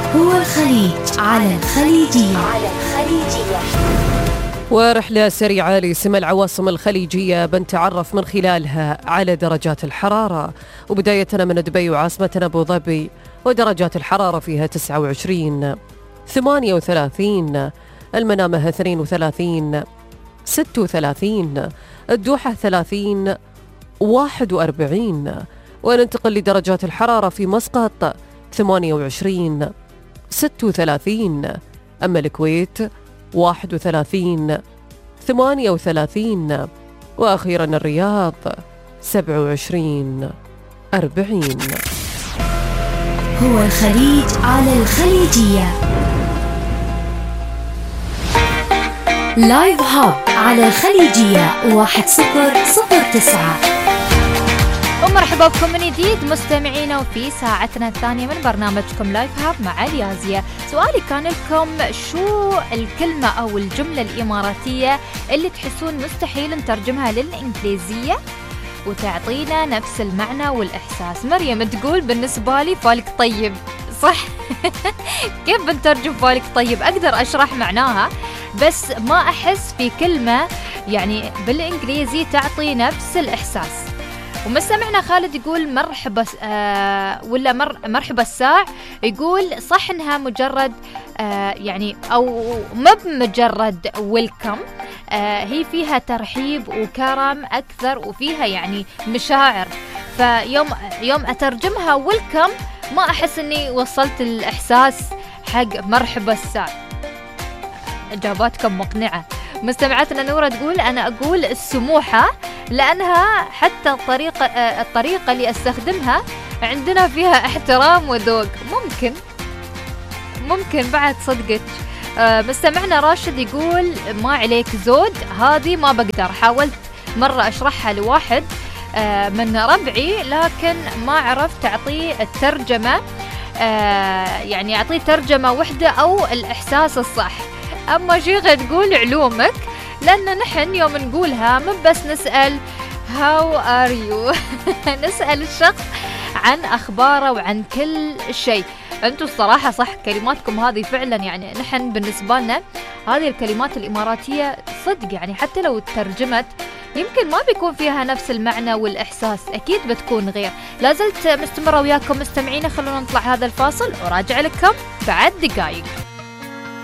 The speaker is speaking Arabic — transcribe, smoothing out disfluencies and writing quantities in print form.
هو الخليج على الخليجية. ورحلة سريعة لسمى العواصم الخليجية بنتعرف من خلالها على درجات الحرارة، وبداية من دبي وعاصمتنا أبو ظبي، ودرجات الحرارة فيها 29 38، المنامة 32 36، الدوحة 30 41. وننتقل لدرجات الحرارة في مسقط 28 36، أما الكويت 31 38، وأخيرا الرياض 27 40. هو الخليج على الخليجية. لايف هاب على الخليجية 1009. ومرحبا بكم من جديد مستمعينا وفي ساعتنا الثانية من برنامجكم لايف هاب مع اليازية. سؤالي كان لكم: شو الكلمة أو الجملة الإماراتية اللي تحسون مستحيل نترجمها للإنجليزية وتعطينا نفس المعنى والإحساس؟ مريم تقول بالنسبة لي فالك طيب. صح. كيف بنترجم فالك طيب؟ أقدر أشرح معناها بس ما أحس في كلمة يعني بالإنجليزي تعطي نفس الإحساس. ومستمعنا خالد يقول مرحبا مرحبا الساع، يقول صح انها مجرد يعني او ما بمجرد ويلكم، هي فيها ترحيب وكرم اكثر وفيها يعني مشاعر، فيوم اترجمها ويلكم ما احس اني وصلت الاحساس حق مرحبا الساع. اجاباتكم مقنعة. مستمعتنا نورة تقول أنا أقول السموحة لأنها حتى الطريقة اللي أستخدمها عندنا فيها احترام وذوق. ممكن بعد صدقك. مستمعنا راشد يقول ما عليك زود، هذه ما بقدر، حاولت مرة أشرحها لواحد من ربعي لكن ما عرفت أعطيه الترجمة، يعني أعطيه ترجمة وحدة أو الإحساس الصح. أما شيخة تقول علومك، لأن نحن يوم نقولها مو بس نسأل how are you نسأل الشخص عن أخباره وعن كل شيء. أنتوا الصراحة صح، كلماتكم هذه فعلا يعني نحن بالنسبة لنا هذه الكلمات الإماراتية صدق يعني حتى لو ترجمت يمكن ما بيكون فيها نفس المعنى والإحساس، أكيد بتكون غير. لازلت مستمرة وياكم مستمعين، خلونا نطلع هذا الفاصل وراجع لكم بعد دقايق.